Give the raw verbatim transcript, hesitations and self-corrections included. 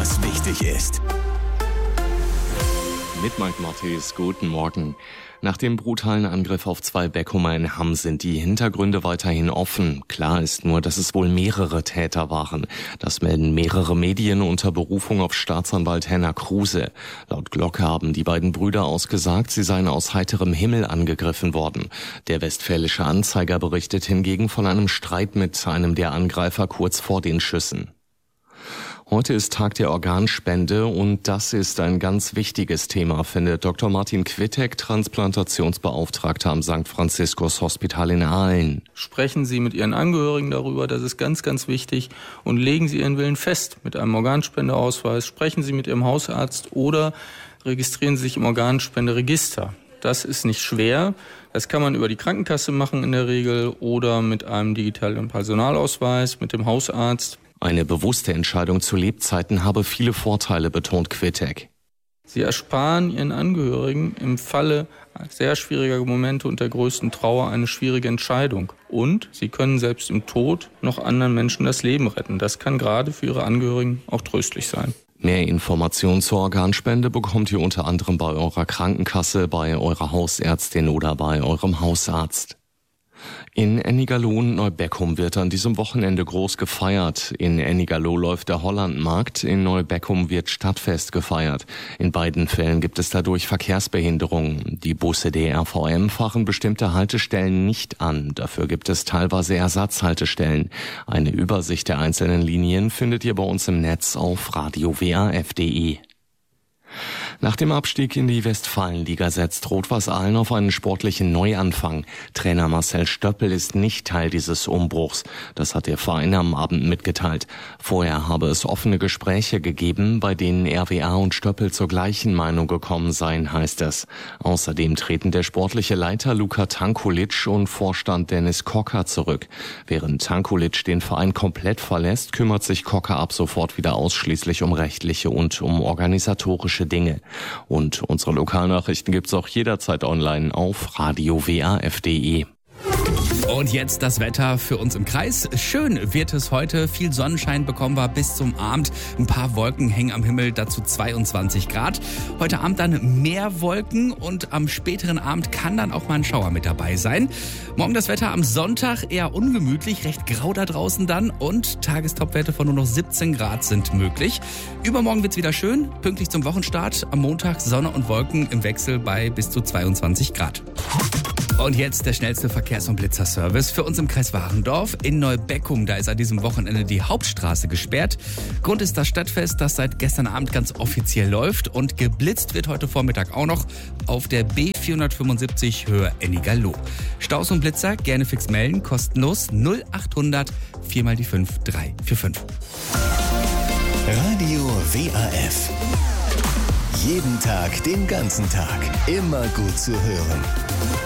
was wichtig ist. Mit Mike Mattis, guten Morgen. Nach dem brutalen Angriff auf zwei Beckumer in Hamm sind die Hintergründe weiterhin offen. Klar ist nur, dass es wohl mehrere Täter waren. Das melden mehrere Medien unter Berufung auf Staatsanwalt Henner Kruse. Laut Glocke haben die beiden Brüder ausgesagt, sie seien aus heiterem Himmel angegriffen worden. Der Westfälische Anzeiger berichtet hingegen von einem Streit mit einem der Angreifer kurz vor den Schüssen. Heute ist Tag der Organspende und das ist ein ganz wichtiges Thema, findet Doktor Martin Quittek, Transplantationsbeauftragter am Sankt Franziskus Hospital in Aalen. Sprechen Sie mit Ihren Angehörigen darüber, das ist ganz, ganz wichtig, und legen Sie Ihren Willen fest mit einem Organspendeausweis. Sprechen Sie mit Ihrem Hausarzt oder registrieren Sie sich im Organspenderegister. Das ist nicht schwer. Das kann man über die Krankenkasse machen in der Regel oder mit einem digitalen Personalausweis, mit dem Hausarzt. Eine bewusste Entscheidung zu Lebzeiten habe viele Vorteile, betont Quittek. Sie ersparen Ihren Angehörigen im Falle sehr schwieriger Momente und der größten Trauer eine schwierige Entscheidung. Und Sie können selbst im Tod noch anderen Menschen das Leben retten. Das kann gerade für Ihre Angehörigen auch tröstlich sein. Mehr Informationen zur Organspende bekommt ihr unter anderem bei eurer Krankenkasse, bei eurer Hausärztin oder bei eurem Hausarzt. In Ennigerloh und Neubeckum wird an diesem Wochenende groß gefeiert. In Ennigerloh läuft der Hollandmarkt, in Neubeckum wird Stadtfest gefeiert. In beiden Fällen gibt es dadurch Verkehrsbehinderungen. Die Busse der R V M fahren bestimmte Haltestellen nicht an. Dafür gibt es teilweise Ersatzhaltestellen. Eine Übersicht der einzelnen Linien findet ihr bei uns im Netz auf radio w a f punkt d e. Nach dem Abstieg in die Westfalenliga setzt Rot-Weiß Aalen auf einen sportlichen Neuanfang. Trainer Marcel Stöppel ist nicht Teil dieses Umbruchs. Das hat der Verein am Abend mitgeteilt. Vorher habe es offene Gespräche gegeben, bei denen R W A und Stöppel zur gleichen Meinung gekommen seien, heißt es. Außerdem treten der sportliche Leiter Luka Tankulic und Vorstand Dennis Kocker zurück. Während Tankulic den Verein komplett verlässt, kümmert sich Kocker ab sofort wieder ausschließlich um rechtliche und um organisatorische Dinge. Und unsere Lokalnachrichten gibt's auch jederzeit online auf radio w a f punkt d e. Und jetzt das Wetter für uns im Kreis. Schön wird es heute. Viel Sonnenschein bekommen wir bis zum Abend. Ein paar Wolken hängen am Himmel, dazu zweiundzwanzig Grad. Heute Abend dann mehr Wolken und am späteren Abend kann dann auch mal ein Schauer mit dabei sein. Morgen das Wetter am Sonntag eher ungemütlich, recht grau da draußen dann und Tagestopwerte von nur noch siebzehn Grad sind möglich. Übermorgen wird's wieder schön, pünktlich zum Wochenstart. Am Montag Sonne und Wolken im Wechsel bei bis zu zweiundzwanzig Grad. Und jetzt der schnellste Verkehrs- und Blitzerservice für uns im Kreis Warendorf. In Neubeckum, da ist an diesem Wochenende die Hauptstraße gesperrt. Grund ist das Stadtfest, das seit gestern Abend ganz offiziell läuft. Und geblitzt wird heute Vormittag auch noch auf der B vierhundertfünfundsiebzig Höhe Ennigerloh. Staus und Blitzer gerne fix melden, kostenlos null achthundert vier mal die fünf drei vier fünf. Radio W A F. Jeden Tag, den ganzen Tag. Immer gut zu hören.